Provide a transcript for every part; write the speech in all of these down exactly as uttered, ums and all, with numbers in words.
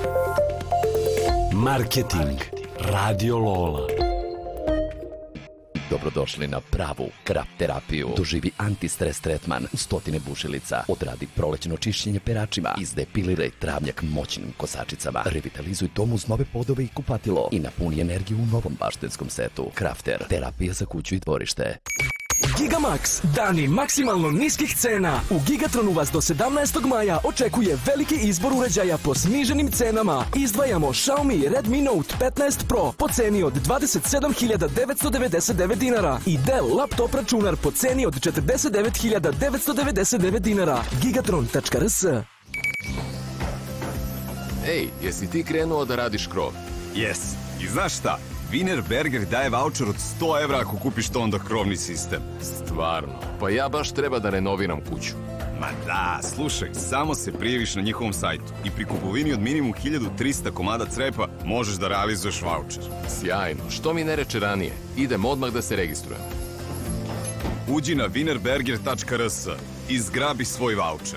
Marketing. Radio Lola. Dobrodošli na pravu krap terapiju. Doživi antistres tretman u stotine bušilica. Odradi prolećno čišćenje peračima. Izdepiliraj travnjak moćnim kosačicama. Revitalizuj dom uz nove podove i kupatilo. I napuni energiju u novom baštenskom setu. Crafter. Terapija za kuću i dvorište. Gigamax, dani maksimalno niskih cena. U Gigatronu vas do sedamnaestog maja očekuje veliki izbor uređaja po sniženim cenama. Izdvajamo Xiaomi Redmi Note petnaest Pro po ceni od dvadeset sedam hiljada devetsto devedeset devet dinara i Dell laptop računar po ceni od četrdeset devet hiljada devetsto devedeset devet dinara. gigatron tačka r s. Ej, jesi ti krenuo da radiš krov? Jes. I znaš šta? Wienerberger daje vaučer od sto evra ako kupiš to onda krovni sistem. Stvarno? Pa ja baš treba da renoviram kuću. Ma da, slušaj, samo se prijaviš na njihovom sajtu i pri kupovini od minimum hiljadu trista komada crepa možeš da realizuješ vaučer. Sjajno. Što mi ne reče ranije? Idem odmah da se registrujem. Uđi na wienerberger tačka r s i zgrabi svoj vaučer.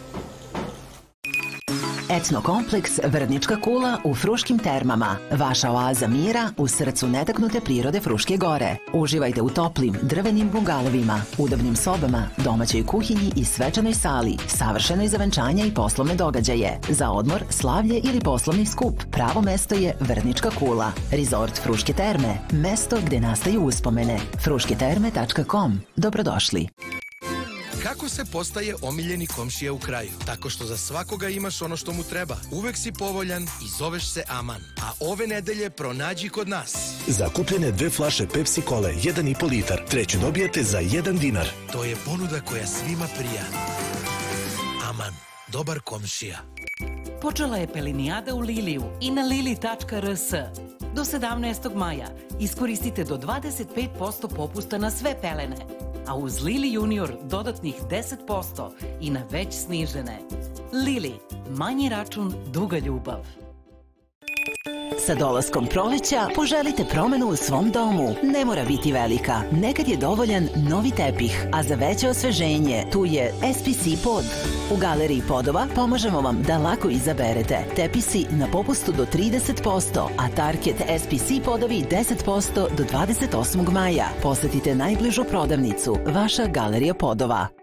Etnokompleks Vrnička kula u Fruškim termama. Vaša oaza mira u srcu netaknute prirode Fruške gore. Uživajte u toplim, drvenim bungalovima, udobnim sobama, domaćoj kuhinji i svečanoj sali, savršenoj za venčanja i poslovne događaje. Za odmor, slavlje ili poslovni skup, pravo mesto je Vrnička kula. Resort Fruške terme, mesto gde nastaju uspomene. fruške terme tačka com. Dobrodošli. Kako se postaje omiljeni komšija u kraju? Tako što za svakoga imaš ono što mu treba. Uvek si povoljan i zoveš se Aman. A ove nedelje pronađi kod nas. Zakupljene dve flaše Pepsi Kole, jedan i po litar. Treću dobijate za jedan dinar. To je ponuda koja svima prija. Aman, dobar komšija. Počela je pelinijada u Liliju i na lili tačka r s. Do sedamnaestog maja iskoristite do dvadeset pet posto popusta na sve pelene. A uz Lili Junior dodatnih deset posto i na već snižene. Lili, manji račun, duga ljubav. Sa dolaskom proleća poželite promenu u svom domu. Ne mora biti velika. Nekad je dovoljan novi tepih, a za veće osveženje tu je S P C pod. U galeriji podova pomažemo vam da lako izaberete. Tepisi na popustu do trideset posto, a Target S P C podovi deset posto do dvadeset osmog maja. Posetite najbližu prodavnicu, vaša galerija podova.